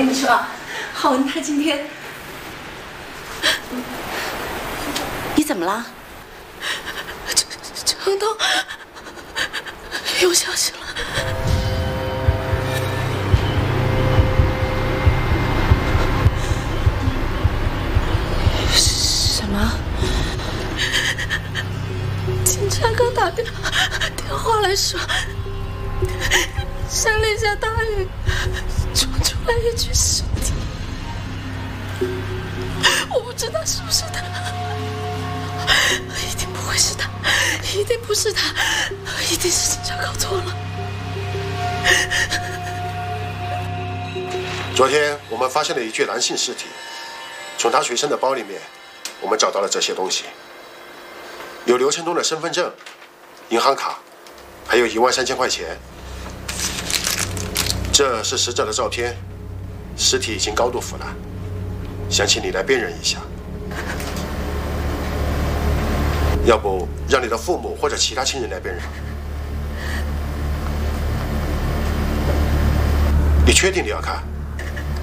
你说，浩文他今天， 你怎么了？ 程东有消息了。 什么？ 警察刚打电话来说，山里下大雨，冲出来一具尸体。我不知道是不是他，一定不会是他，一定不是他，一定是警察搞错了。 昨天我们发现了一具男性尸体，从他随身的包里面，我们找到了这些东西，有刘承东的身份证、银行卡，还有13000块钱。这是死者的照片，尸体已经高度腐烂，想请你来辨认一下。要不让你的父母或者其他亲人来辨认？你确定你要看？